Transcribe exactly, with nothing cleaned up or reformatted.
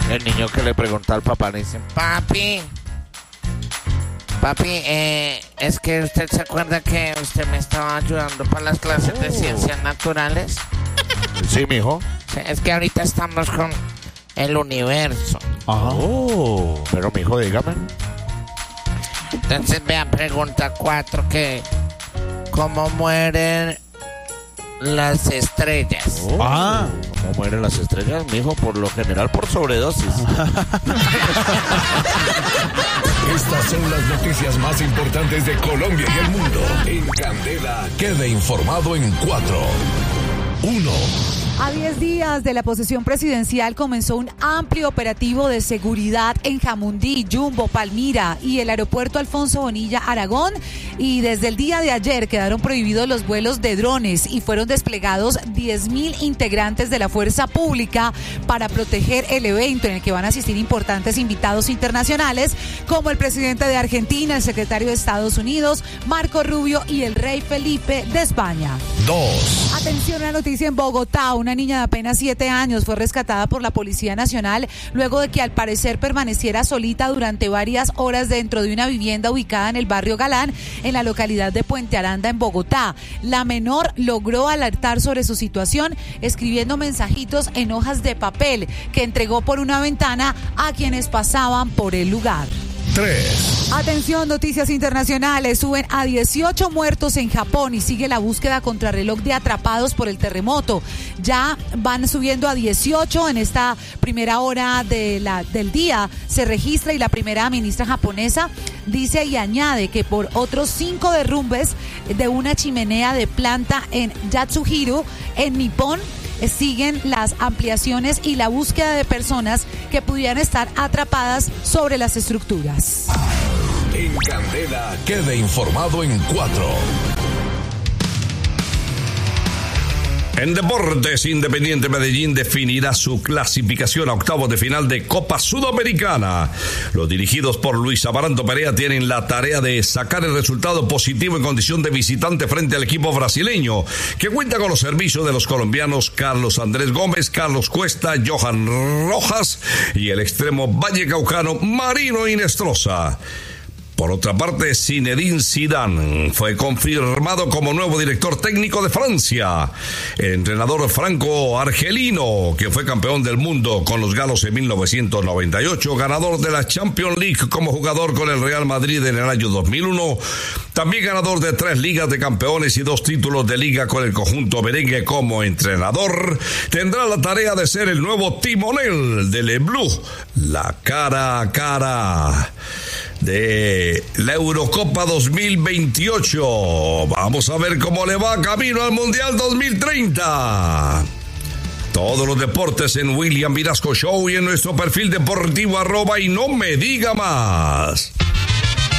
El niño que le pregunta al papá le dice: Papi, papi, eh, es que usted se acuerda que usted me estaba ayudando para las clases oh. de ciencias naturales. Sí, mijo. Sí, es que ahorita estamos con el universo. Ajá. Oh. Pero, mijo, dígame. Entonces, vean, pregunta cuatro, que ¿cómo mueren las estrellas? Oh. Ah. ¿Cómo mueren las estrellas, mijo? Por lo general, por sobredosis. Estas son las noticias más importantes de Colombia y el mundo. En Candela, quede informado en cuatro. Uno. A diez días de la posesión presidencial comenzó un amplio operativo de seguridad en Jamundí, Jumbo, Palmira y el aeropuerto Alfonso Bonilla, Aragón. Y desde el día de ayer quedaron prohibidos los vuelos de drones y fueron desplegados diez mil integrantes de la fuerza pública para proteger el evento, en el que van a asistir importantes invitados internacionales como el presidente de Argentina, el secretario de Estados Unidos, Marco Rubio, y el rey Felipe de España. Dos. Atención a la noticia en Bogotá. Una niña de apenas siete años fue rescatada por la Policía Nacional luego de que al parecer permaneciera solita durante varias horas dentro de una vivienda ubicada en el barrio Galán, en la localidad de Puente Aranda, en Bogotá. La menor logró alertar sobre su situación escribiendo mensajitos en hojas de papel que entregó por una ventana a quienes pasaban por el lugar. Tres. Atención, noticias internacionales. Suben a dieciocho muertos en Japón y sigue la búsqueda contrarreloj de atrapados por el terremoto. Ya van subiendo a dieciocho en esta primera hora de la, del día. Se registra, y la primera ministra japonesa dice y añade que por otros cinco derrumbes de una chimenea de planta en Yatsuhiro, en Nippon, siguen las ampliaciones y la búsqueda de personas que pudieran estar atrapadas sobre las estructuras. En Candela, quede informado en cuatro. En deportes, Independiente Medellín definirá su clasificación a octavos de final de Copa Sudamericana. Los dirigidos por Luis Amaranto Perea tienen la tarea de sacar el resultado positivo en condición de visitante frente al equipo brasileño, que cuenta con los servicios de los colombianos Carlos Andrés Gómez, Carlos Cuesta, Johan Rojas y el extremo vallecaucano Marino Inestrosa. Por otra parte, Zinedine Zidane fue confirmado como nuevo director técnico de Francia. El entrenador franco-argelino, que fue campeón del mundo con los galos en mil novecientos noventa y ocho, ganador de la Champions League como jugador con el Real Madrid en el año dos mil uno, también ganador de tres ligas de campeones y dos títulos de liga con el conjunto merengue como entrenador, tendrá la tarea de ser el nuevo timonel de Le Bleu, la cara a cara de la Eurocopa dos mil veintiocho. Vamos a ver cómo le va camino al Mundial dos mil treinta. Todos los deportes en William Vinasco Show y en nuestro perfil deportivo arroba y no me diga más.